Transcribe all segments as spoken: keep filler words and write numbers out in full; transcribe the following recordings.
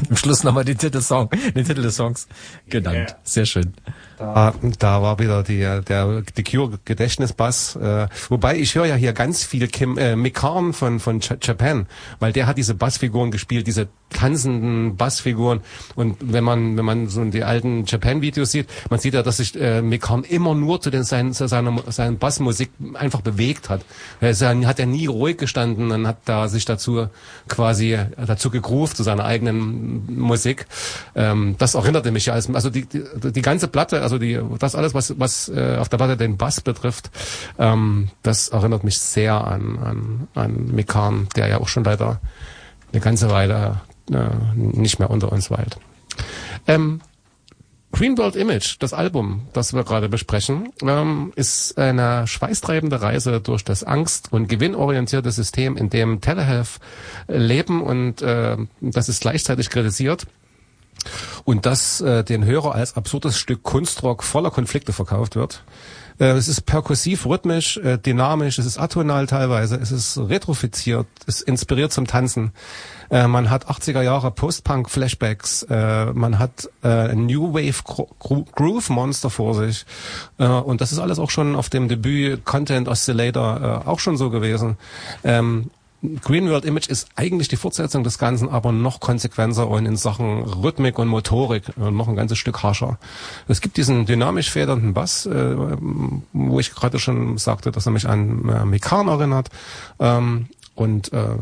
am Schluss nochmal den Titelsong, den Titel des Songs genannt. Yeah. Sehr schön. Da, da war wieder die, der, die Cure Gedächtnisbass, äh, wobei ich höre ja hier ganz viel Kim, äh, Mick Karn von, von Japan, weil der hat diese Bassfiguren gespielt, diese tanzenden Bassfiguren, und wenn man, wenn man so die alten Japan-Videos sieht, man sieht ja, dass sich, äh, Mick Karn immer nur zu den, seinen, zu seiner, seiner Bassmusik einfach bewegt hat. Er ist ja, hat ja nie ruhig gestanden und hat da sich dazu quasi, dazu gegroovt zu seiner eigenen Musik. Ähm, das erinnerte mich ja, als, also die, die, die ganze Platte, also die, das alles, was, was äh, auf der Platte den Bass betrifft, ähm, das erinnert mich sehr an, an, an Mick Karn, der ja auch schon leider eine ganze Weile äh, nicht mehr unter uns weilt. Ähm, Green World Image, das Album, das wir gerade besprechen, ähm, ist eine schweißtreibende Reise durch das angst- und gewinnorientierte System, in dem Telehealth leben, und äh, das ist gleichzeitig kritisiert und das äh, den Hörer als absurdes Stück Kunstrock voller Konflikte verkauft wird. Äh, es ist perkussiv, rhythmisch, äh, dynamisch, es ist atonal teilweise, es ist retrofiziert, es inspiriert zum Tanzen. Äh, man hat achtziger Jahre Post-Punk-Flashbacks, äh, man hat äh, New Wave Gro- Groove Monster vor sich, äh, und das ist alles auch schon auf dem Debüt Content Oscillator äh, auch schon so gewesen. Ähm, Green World Image ist eigentlich die Fortsetzung des Ganzen, aber noch konsequenter und in Sachen Rhythmik und Motorik äh, noch ein ganzes Stück harscher. Es gibt diesen dynamisch federnden Bass, äh, wo ich gerade schon sagte, dass er mich an äh, Mick Karn erinnert. Ähm, und äh,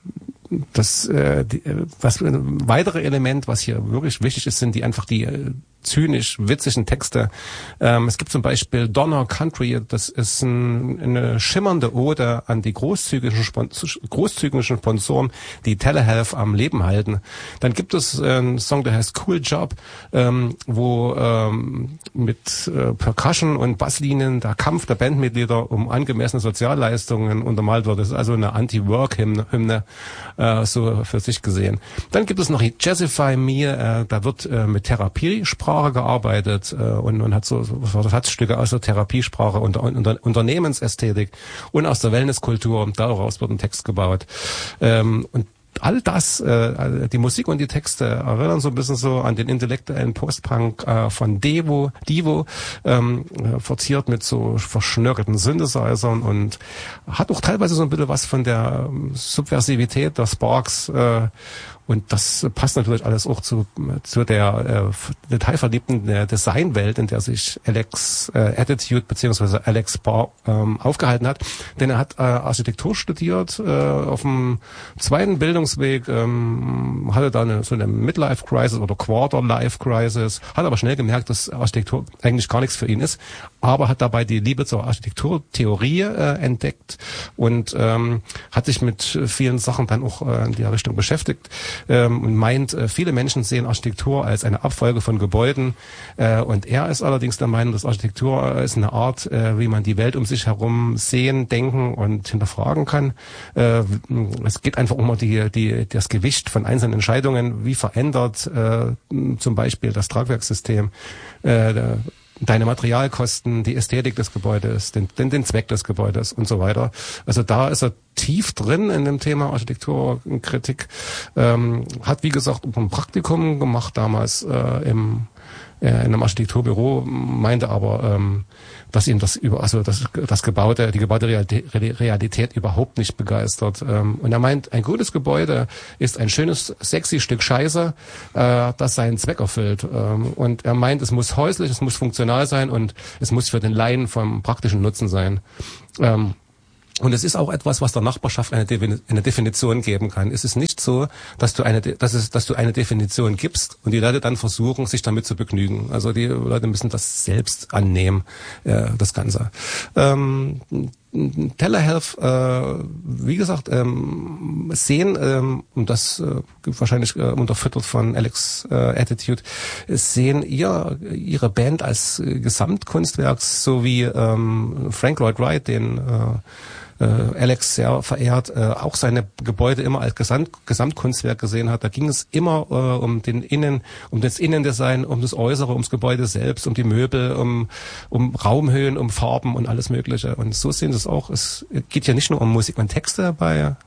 das, äh, die, das weitere Element, was hier wirklich wichtig ist, sind die einfach die äh, zynisch witzigen Texte. Ähm, es gibt zum Beispiel Donner Country, das ist ein, eine schimmernde Ode an die großzügigen, Spon- großzügigen Sponsoren, die Telehealth am Leben halten. Dann gibt es äh, einen Song, der heißt Cool Job, ähm, wo ähm, mit äh, Percussion und Basslinien der Kampf der Bandmitglieder um angemessene Sozialleistungen untermalt wird. Das ist also eine Anti-Work-Hymne, Hymne, äh, so für sich gesehen. Dann gibt es noch Jazzify Me, äh, da wird äh, mit Therapiesprache gearbeitet äh, und, und hat so, so Versatzstücke aus der Therapiesprache und unter, Unternehmensästhetik und aus der Wellnesskultur. Daraus wird ein Text gebaut. Ähm, und all das, äh, die Musik und die Texte erinnern so ein bisschen so an den intellektuellen Postpunk äh, von Devo, Divo, ähm, verziert mit so verschnörkelten Synthesizern und hat auch teilweise so ein bisschen was von der Subversivität der Sparks, äh, und das passt natürlich alles auch zu, zu der äh, detailverliebten äh, Designwelt, in der sich Alex äh, Attitude bzw. Alex Barr ähm, aufgehalten hat. Denn er hat äh, Architektur studiert, äh, auf dem zweiten Bildungsweg, ähm, hatte da eine, so eine Midlife-Crisis oder Quarter-Life-Crisis, hat aber schnell gemerkt, dass Architektur eigentlich gar nichts für ihn ist, aber hat dabei die Liebe zur Architekturtheorie äh, entdeckt und ähm, hat sich mit vielen Sachen dann auch äh, in die Richtung beschäftigt. Ähm, und meint, äh, viele Menschen sehen Architektur als eine Abfolge von Gebäuden, äh, und er ist allerdings der Meinung, dass Architektur äh, ist eine Art, äh, wie man die Welt um sich herum sehen, denken und hinterfragen kann. Äh, es geht einfach um die, die, das Gewicht von einzelnen Entscheidungen, wie verändert äh, zum Beispiel das Tragwerkssystem äh, deine Materialkosten, die Ästhetik des Gebäudes, den, den, den Zweck des Gebäudes und so weiter. Also da ist er tief drin in dem Thema Architekturkritik. Ähm, hat, wie gesagt, ein Praktikum gemacht damals äh, im äh, in einem Architekturbüro, meinte aber, ähm, dass ihn das über, also das, das Gebaute, die gebaute Realität, Realität überhaupt nicht begeistert. Ähm, und er meint, ein gutes Gebäude ist ein schönes, sexy Stück Scheiße, äh, das seinen Zweck erfüllt. Ähm, und er meint, es muss häuslich, es muss funktional sein und es muss für den Laien vom praktischen Nutzen sein. Ähm, Und es ist auch etwas, was der Nachbarschaft eine, Defin- eine Definition geben kann. Es ist nicht so, dass du eine, dass es, dass du eine Definition gibst und die Leute dann versuchen, sich damit zu begnügen. Also die Leute müssen das selbst annehmen, äh, das Ganze. Ähm, Telehealth, äh, wie gesagt, ähm, sehen, ähm, und das äh, wahrscheinlich äh, unterfüttert von Alex äh, Attitude, sehen ihr ihre Band als äh, Gesamtkunstwerk, so wie ähm, Frank Lloyd Wright, den äh, äh, Alex sehr verehrt, äh, auch seine Gebäude immer als Gesamt, Gesamtkunstwerk gesehen hat. Da ging es immer äh, um den Innen, um das Innendesign, um das Äußere, ums Gebäude selbst, um die Möbel, um, um Raumhöhen, um Farben und alles Mögliche. Und so sehen sie es auch. Es geht ja nicht nur um Musik und Texte bei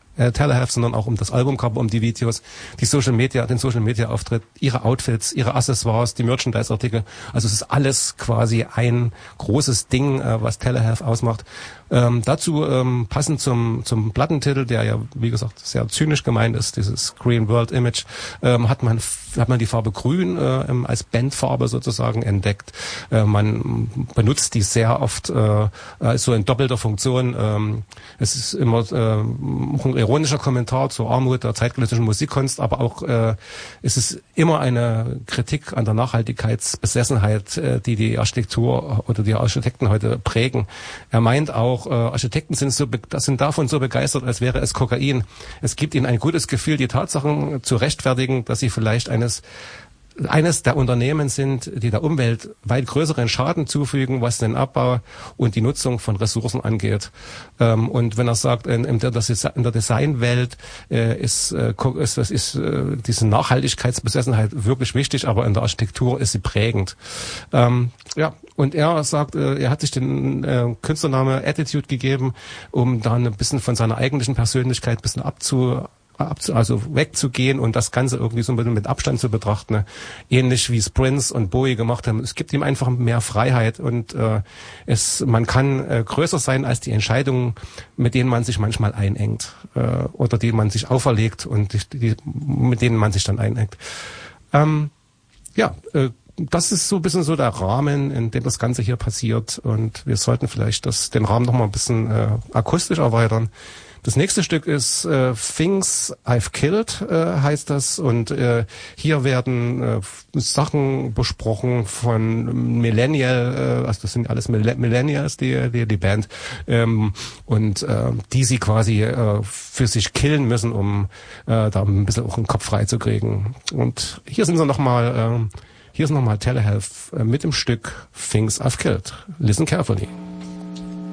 äh, Telehealth, sondern auch um das Albumcover, um die Videos, die Social Media, den Social Media Auftritt, ihre Outfits, ihre Accessoires, die Merchandise-Artikel. Also es ist alles quasi ein großes Ding, äh, was Telehealth ausmacht. Ähm, dazu ähm, passend zum zum Plattentitel, der ja wie gesagt sehr zynisch gemeint ist, dieses Green World Image, ähm, hat man hat man die Farbe Grün äh, als Bandfarbe sozusagen entdeckt. Äh, man benutzt die sehr oft äh, so in doppelter Funktion. Ähm, es ist immer äh, ein ironischer Kommentar zur Armut der zeitgenössischen Musikkunst, aber auch äh, es ist immer eine Kritik an der Nachhaltigkeitsbesessenheit, äh, die die Architektur oder die Architekten heute prägen. Er meint auch, äh, Architekten sind so be- sind davon so begeistert, als wäre es Kokain. Es gibt ihnen ein gutes Gefühl, die Tatsachen zu rechtfertigen, dass sie vielleicht eines eines der Unternehmen sind, die der Umwelt weit größeren Schaden zufügen, was den Abbau und die Nutzung von Ressourcen angeht. Ähm, und wenn er sagt, in, in, der, in der Designwelt äh, ist, äh, ist, das ist äh, diese Nachhaltigkeitsbesessenheit wirklich wichtig, aber in der Architektur ist sie prägend. Ähm, ja, und er sagt, äh, er hat sich den äh, Künstlername Attitude gegeben, um dann ein bisschen von seiner eigentlichen Persönlichkeit ein bisschen abzu also wegzugehen und das Ganze irgendwie so ein bisschen mit Abstand zu betrachten. Ne? Ähnlich wie es Prince und Bowie gemacht haben. Es gibt ihm einfach mehr Freiheit und äh, es man kann äh, größer sein als die Entscheidungen, mit denen man sich manchmal einengt äh, oder die man sich auferlegt und die, die, mit denen man sich dann einengt. Ähm, ja, äh, das ist so ein bisschen so der Rahmen, in dem das Ganze hier passiert und wir sollten vielleicht das, den Rahmen noch mal ein bisschen äh, akustisch erweitern. Das nächste Stück ist äh, Things I've Killed, äh, heißt das. Und äh, hier werden äh, Sachen besprochen von Millennial, äh, also das sind alles Mill- Millennials, die, die die Band, ähm, und äh, die sie quasi äh, für sich killen müssen, um äh, da ein bisschen auch den Kopf frei zu kriegen. Und hier sind sie nochmal, äh, hier ist nochmal Telehealth äh, mit dem Stück Things I've Killed. Listen carefully.